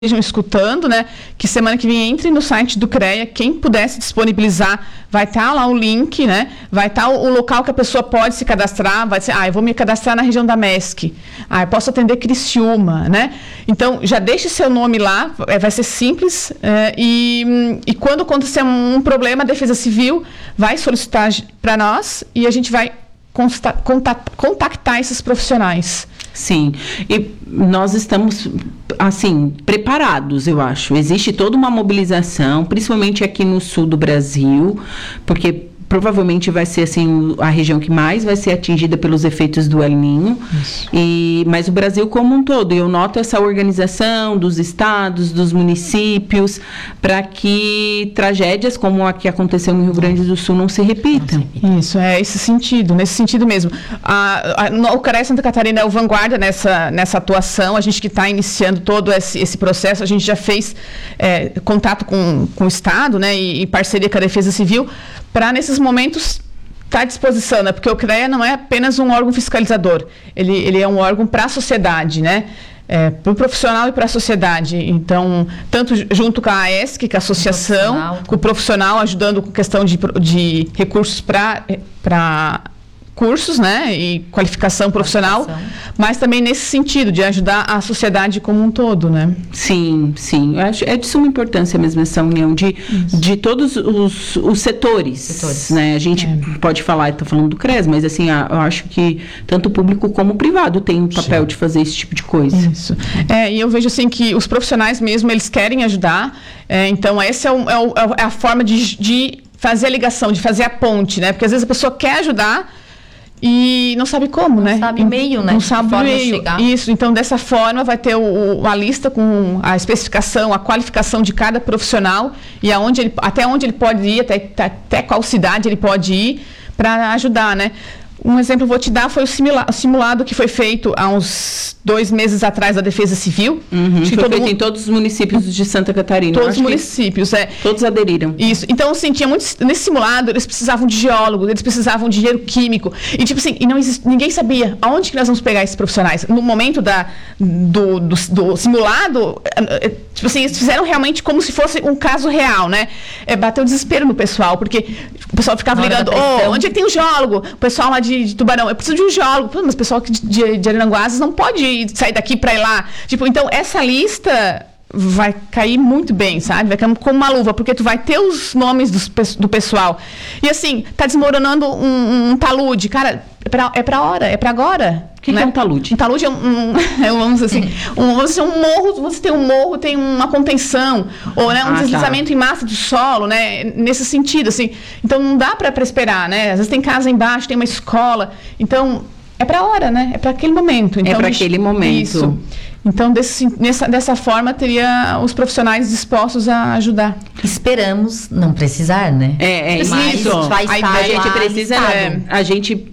estejam escutando, né, que semana que vem entre no site do CREA, quem pudesse disponibilizar, vai estar lá o link, né, vai estar o local que a pessoa pode se cadastrar, vai ser, eu vou me cadastrar na região da MESC, eu posso atender Criciúma, né, então já deixe seu nome lá, vai ser simples, e quando acontecer um problema, a Defesa Civil vai solicitar para nós e a gente vai contactar esses profissionais. Sim, e nós estamos, assim, preparados, eu acho. Existe toda uma mobilização, principalmente aqui no sul do Brasil, porque provavelmente vai ser, assim, a região que mais vai ser atingida pelos efeitos do El Niño. Mas o Brasil como um todo. E eu noto essa organização dos estados, dos municípios, para que tragédias como a que aconteceu no Rio Grande do Sul não se repitam. Isso, nesse sentido mesmo. O CREA Santa Catarina é o vanguarda nessa atuação. A gente que está iniciando todo esse processo, a gente já fez contato com o Estado, né, e parceria com a Defesa Civil, para nesses momentos estar à disposição, né? Porque o CREA não é apenas um órgão fiscalizador, ele é um órgão para a sociedade, né? Para o profissional e para a sociedade. Então, tanto junto com a AESC, que é a associação, com o profissional, ajudando com questão de recursos para cursos, né, e qualificação profissional, mas também nesse sentido, de ajudar a sociedade como um todo, né? Sim. Eu acho, é de suma importância mesmo essa união de todos os setores. Né? A gente pode falar, estou falando do CRES, mas assim, eu acho que tanto o público como o privado tem um papel de fazer esse tipo de coisa. Isso. E eu vejo assim que os profissionais mesmo, eles querem ajudar, então essa é a forma de fazer a ligação, de fazer a ponte, né? Porque às vezes a pessoa quer ajudar e não sabe como, né? Não sabe o meio, né? Não sabe o meio. Isso, então dessa forma vai ter a lista com a especificação, a qualificação de cada profissional e até onde ele pode ir, até qual cidade ele pode ir para ajudar, né? Um exemplo eu vou te dar foi o simulado que foi feito há uns 2 meses atrás da Defesa Civil. Foi feito em todos os municípios de Santa Catarina. Todos os municípios, Todos aderiram. Isso. Então, assim, tinha muitos... Nesse simulado, eles precisavam de geólogos, eles precisavam de engenheiro químico. E, tipo assim, ninguém sabia aonde que nós vamos pegar esses profissionais. No momento do simulado, tipo assim, eles fizeram realmente como se fosse um caso real, né? Bateu desespero no pessoal, porque o pessoal ficava ligando, onde é que tem um geólogo? O pessoal lá de Tubarão, eu preciso de um geólogo. Pô, mas o pessoal de Aranguazes não pode sair daqui para ir lá. Tipo, então, essa lista vai cair muito bem, sabe? Vai cair como uma luva, porque tu vai ter os nomes do pessoal. E assim, tá desmoronando um talude. Cara, é pra hora, é pra agora. O que é um talude? Um talude vamos dizer assim, um morro, você tem um morro, tem uma contenção, ou né, um deslizamento em massa do solo, né? Nesse sentido, assim. Então, não dá para esperar, né? Às vezes tem casa embaixo, tem uma escola. Então, é pra hora, né? É para aquele momento. Então, para aquele momento. Isso. Então, dessa forma, teria os profissionais dispostos a ajudar. Esperamos não precisar, né? Mas isso. Vai estar a gente precisa, a gente...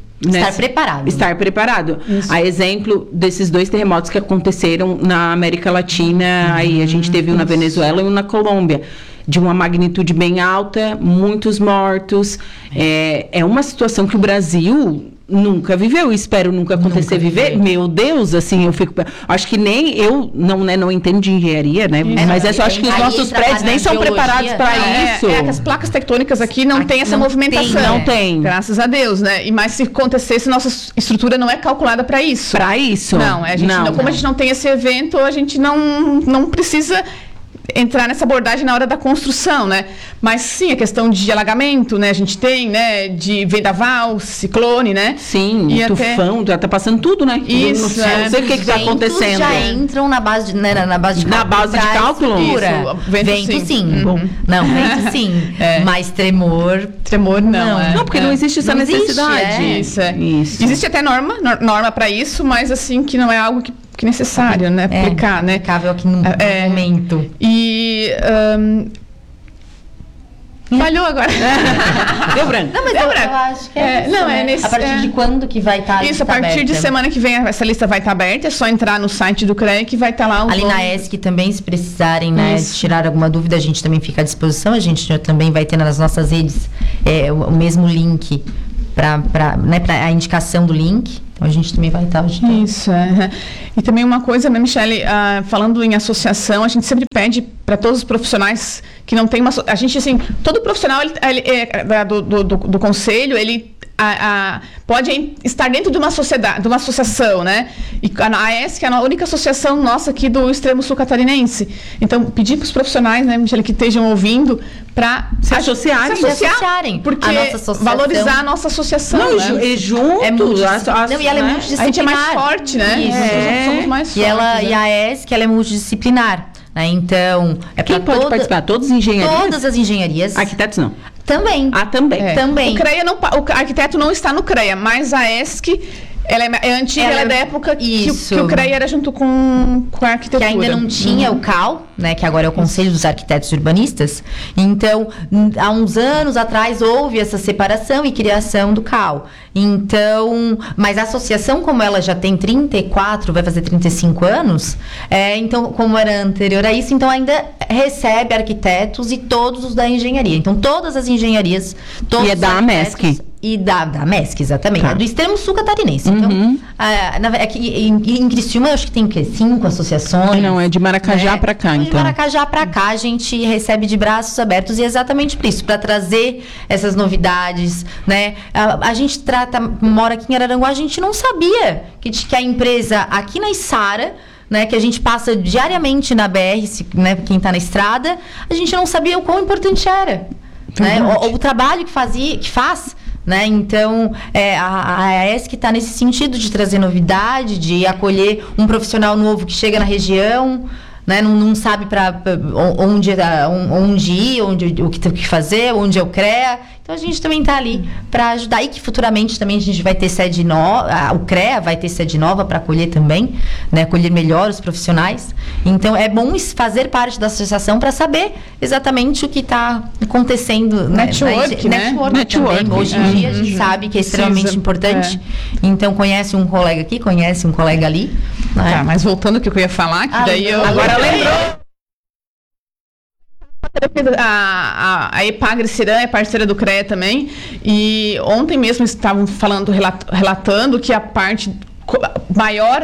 Estar preparado. Isso. A exemplo desses 2 terremotos que aconteceram na América Latina, aí a gente teve um na Venezuela e um na Colômbia, de uma magnitude bem alta, muitos mortos. É uma situação que o Brasil nunca viveu, espero nunca acontecer viver. Meu Deus, assim, eu fico... Acho que nem eu, não entendo de engenharia, né? Mas eu acho que os nossos prédios nem são preparados para isso. As placas tectônicas aqui não tem essa movimentação. Não tem. Graças a Deus, né? Mas se acontecesse, nossa estrutura não é calculada para isso. Para isso? Não, como a gente não tem esse evento, a gente não precisa entrar nessa abordagem na hora da construção, né? Mas sim, a questão de alagamento, né? A gente tem, né? De vendaval, ciclone, né? Sim, e tufão, tá passando tudo, né? Isso, não sei o que está acontecendo. Já entram na base de cálculo. Vento sim. Não, vento sim. Mas tremor não. Não, porque não existe essa necessidade. Isso. Existe até norma para isso, mas assim, que não é algo que necessário, né? Aplicar, né? Aplicável aqui no momento. E... falhou agora. Deu branco. Não, mas eu acho que nesse... A partir de quando que vai estar isso, a partir de semana que vem essa lista vai estar aberta, é só entrar no site do CREA que vai estar lá ali na ESC também, se precisarem, né, tirar alguma dúvida, a gente também fica à disposição, a gente também vai ter nas nossas redes o mesmo link para a indicação do link. Então, a gente também vai estar ajudando. Isso, E também uma coisa, né, Michele, falando em associação, a gente sempre pede para todos os profissionais que não tem uma... A gente, assim, todo profissional do conselho, ele pode estar dentro de uma sociedade, de uma associação, né? E a AESC é a única associação nossa aqui do extremo sul catarinense. Então, pedir para os profissionais, né, Michele, que estejam ouvindo, para se associarem, porque valorizar a nossa associação. Não, né? E juntos. E ela é multidisciplinar. A gente é mais forte, né? Isso. Somos mais fortes. E a AESC, ela é multidisciplinar. Então, quem pode participar? Todas as engenharias? Todas as engenharias. Arquitetos não. Também. Também. Também. O arquiteto não está no CREA, mas a ESC, ela é antiga, ela é da época que o CREA era junto com a arquitetura. Que ainda não tinha o CAL, né, que agora é o Conselho dos Arquitetos e Urbanistas. Então, há uns anos atrás houve essa separação e criação do CAL. Então, mas a associação, como ela já tem 34, vai fazer 35 anos, então, como era anterior a isso, então ainda recebe arquitetos e todos os da engenharia. Então, todas as engenharias, todos e é da AMESC. E da MESC, exatamente. É do extremo sul catarinense. Então, em Criciúma, eu acho que tem 5 associações. Não, é de Maracajá para cá, então. De Maracajá para cá, a gente recebe de braços abertos, e é exatamente por isso, para trazer essas novidades, né? A gente mora aqui em Araranguá, a gente não sabia que a empresa aqui na Içara, né, que a gente passa diariamente na BR, né, quem está na estrada, a gente não sabia o quão importante era. Né? O trabalho que faz. Né? Então, a AESC está nesse sentido de trazer novidade, de acolher um profissional novo que chega na região, né? Não sabe para onde ir, o que fazer, onde é o CREA. Então, a gente também está ali para ajudar. E que futuramente também a gente vai ter sede nova, o CREA vai ter sede nova para acolher também, né? Acolher melhor os profissionais. Então, é bom fazer parte da associação para saber exatamente o que está acontecendo. Network, né? Network. Hoje em dia, a gente sabe que é extremamente importante. Então, conhece um colega aqui, conhece um colega ali. Né? Tá, mas voltando ao que eu ia falar, que daí eu... Agora lembrou. A Epagre Ciran é parceira do CREA também, e ontem mesmo estavam relatando que a parte maior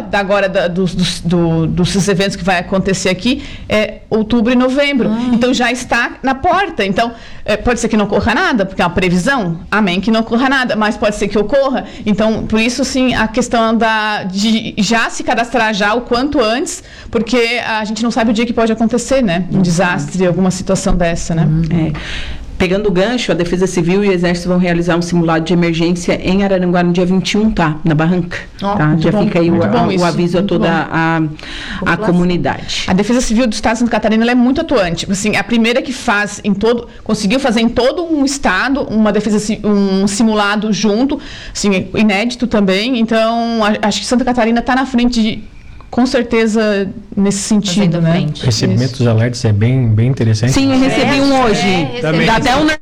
dos eventos que vai acontecer aqui é outubro e novembro. Então já está na porta. Então pode ser que não ocorra nada, porque é uma previsão, amém, que não ocorra nada, mas pode ser que ocorra. Então, por isso, sim, a questão de já se cadastrar já o quanto antes, porque a gente não sabe o dia que pode acontecer, né? Um desastre, alguma situação dessa, né? Pegando o gancho, a Defesa Civil e o Exército vão realizar um simulado de emergência em Araranguá no dia 21, tá? Na Barranca. Tá? Já fica aí o aviso a toda a comunidade. A Defesa Civil do Estado de Santa Catarina, ela é muito atuante. Assim, a primeira que conseguiu fazer em todo um estado um simulado junto, assim, inédito também. Então, acho que Santa Catarina está na frente com certeza, nesse sentido, né? Recebimento dos alertas é bem interessante. Sim, eu recebi um hoje. Dá até um...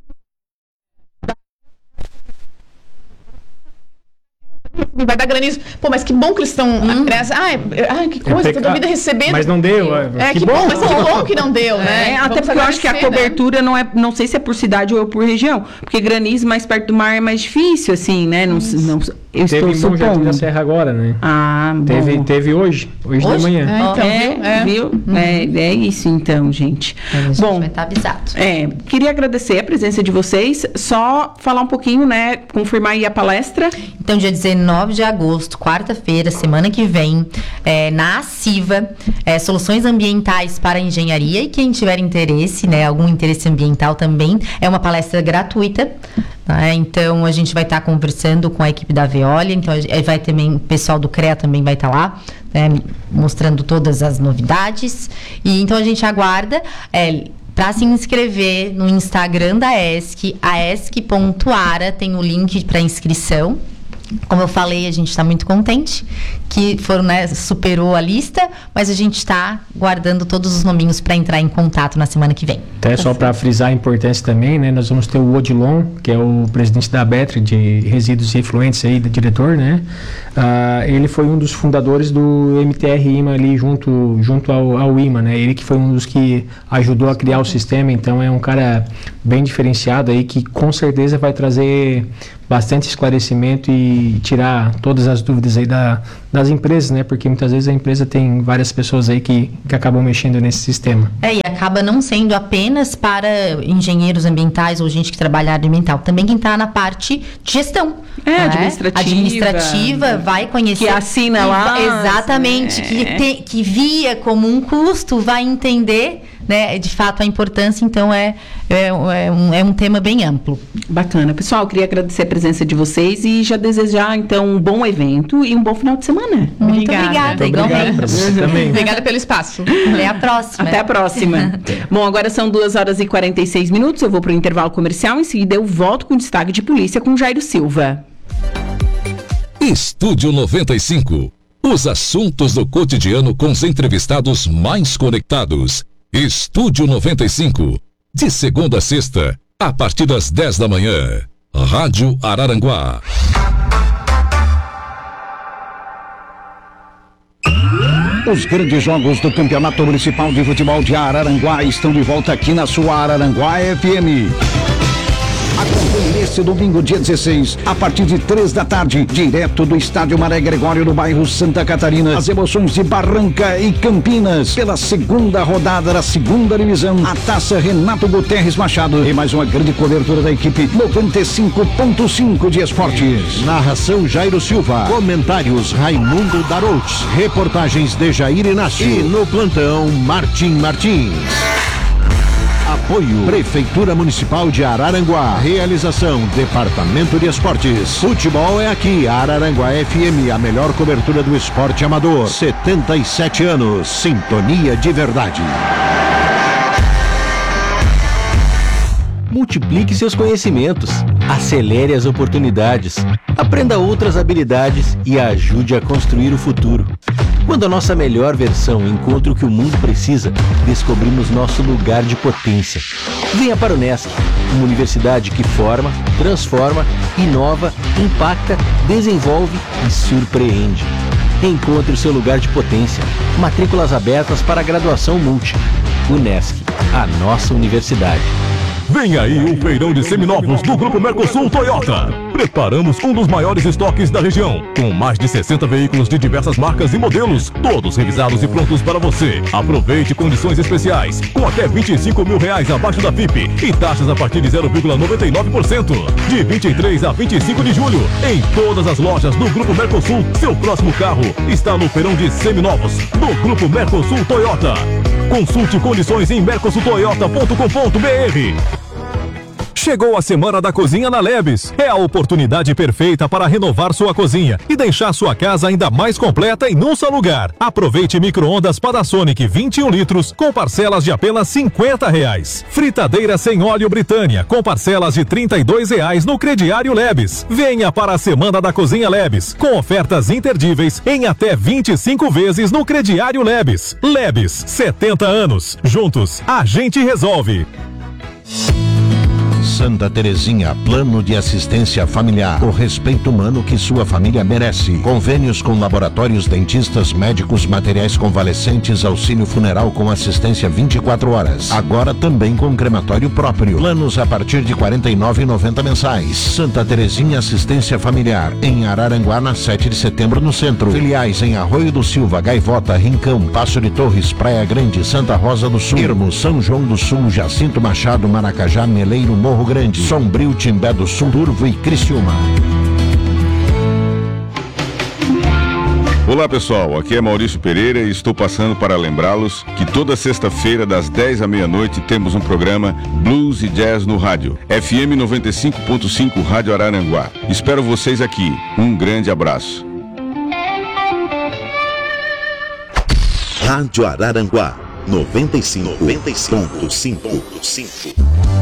Vai dar granizo. Pô, mas que bom que eles estão... que coisa, toda a vida recebendo. Mas não deu. Que bom, mas que bom que não deu, né? Até porque eu acho que a cobertura não sei se é por cidade ou por região. Porque granizo mais perto do mar é mais difícil, assim, né? Eu teve em Bom Jardim da Serra agora, né? Bom. Teve hoje da manhã. Viu? É isso então, gente. Bom, vai estar avisado. Queria agradecer a presença de vocês. Só falar um pouquinho, né? Confirmar aí a palestra. Então, dia 19 de agosto, quarta-feira, semana que vem, na ACIVA, Soluções Ambientais para a Engenharia. E quem tiver interesse, né? Algum interesse ambiental também, é uma palestra gratuita. Então, a gente vai estar conversando com a equipe da Veolia, então vai também, o pessoal do CREA também vai estar lá, né, mostrando todas as novidades. E então a gente aguarda para se inscrever no Instagram da ESC, aesc.ara, tem o link para inscrição. Como eu falei, a gente está muito contente que superou a lista, mas a gente está guardando todos os nominhos para entrar em contato na semana que vem. Até só para frisar a importância também, né? Nós vamos ter o Odilon, que é o presidente da ABETRE de Resíduos e Efluentes aí, diretor, né? Ele foi um dos fundadores do MTR-IMA ali junto ao IMA, né? Ele que foi um dos que ajudou a criar o sistema, então é um cara bem diferenciado aí que com certeza vai trazer bastante esclarecimento e tirar todas as dúvidas aí das empresas, né? Porque muitas vezes a empresa tem várias pessoas aí que acabam mexendo nesse sistema. E acaba não sendo apenas para engenheiros ambientais ou gente que trabalha na área ambiental, também quem está na parte de gestão. Né? Administrativa vai conhecer. Que assina lá. Exatamente, que via como um custo, vai entender, né, de fato a importância, então é um tema bem amplo. Bacana. Pessoal, queria agradecer a presença de vocês e já desejar, então, um bom evento e um bom final de semana. Muito obrigada, igualmente. Pra você também. Obrigada pelo espaço. Até a próxima. Até a próxima. Bom, agora são 2h46, eu vou para o intervalo comercial, em seguida eu volto com destaque de polícia com Jairo Silva. Estúdio 95. Os assuntos do cotidiano com os entrevistados mais conectados. Estúdio 95. De segunda a sexta, a partir das 10 da manhã. Rádio Araranguá. Os grandes jogos do Campeonato Municipal de Futebol de Araranguá estão de volta aqui na sua Araranguá FM. Acompanhe neste domingo, dia 16, a partir de 3 da tarde, direto do Estádio Maré Gregório, no bairro Santa Catarina, as emoções de Barranca e Campinas, pela segunda rodada da segunda divisão, a Taça Renato Guterres Machado e mais uma grande cobertura da equipe 95.5 de esportes. Narração Jairo Silva, comentários Raimundo Darouts, reportagens de Jair Inácio e no plantão Martim Martins. Apoio Prefeitura Municipal de Araranguá. Realização Departamento de Esportes. Futebol é aqui, Araranguá FM, a melhor cobertura do esporte amador. 77 anos, sintonia de verdade. Multiplique seus conhecimentos, acelere as oportunidades, aprenda outras habilidades e ajude a construir o futuro. Quando a nossa melhor versão encontra o que o mundo precisa, descobrimos nosso lugar de potência. Venha para o Unesc, uma universidade que forma, transforma, inova, impacta, desenvolve e surpreende. Encontre o seu lugar de potência. Matrículas abertas para a graduação multi. Unesc, a nossa universidade. Vem aí o feirão de seminovos do Grupo Mercosul Toyota. Preparamos um dos maiores estoques da região, com mais de 60 veículos de diversas marcas e modelos, todos revisados e prontos para você. Aproveite condições especiais, com até R$25 mil abaixo da FIP e taxas a partir de 0,99%. De 23 a 25 de julho, em todas as lojas do Grupo Mercosul, seu próximo carro está no feirão de seminovos do Grupo Mercosul Toyota. Consulte condições em mercosultoyota.com.br. Chegou a Semana da Cozinha na Lebes. É a oportunidade perfeita para renovar sua cozinha e deixar sua casa ainda mais completa em um só lugar. Aproveite micro-ondas Panasonic 21 litros com parcelas de apenas R$50. Fritadeira sem óleo Britânia com parcelas de R$32 no crediário Lebes. Venha para a Semana da Cozinha Lebes com ofertas imperdíveis em até 25 vezes no crediário Lebes. Lebes, 70 anos. Juntos, a gente resolve. Santa Terezinha, plano de assistência familiar. O respeito humano que sua família merece. Convênios com laboratórios, dentistas, médicos, materiais convalescentes, auxílio funeral com assistência 24 horas. Agora também com crematório próprio. Planos a partir de R$ 49,90 mensais. Santa Terezinha Assistência Familiar. Em Araranguá, na 7 de setembro, no centro. Filiais em Arroio do Silva, Gaivota, Rincão, Passo de Torres, Praia Grande, Santa Rosa do Sul, Irmo, São João do Sul, Jacinto Machado, Maracajá, Meleiro, Morro Grande, Sombrio, Timbé do Sul, Turvo e Criciúma. Olá pessoal, aqui é Maurício Pereira e estou passando para lembrá-los que toda sexta-feira das 10 à meia-noite temos um programa Blues e Jazz no rádio, FM 95.5 Rádio Araranguá. Espero vocês aqui, um grande abraço. Rádio Araranguá 95.5.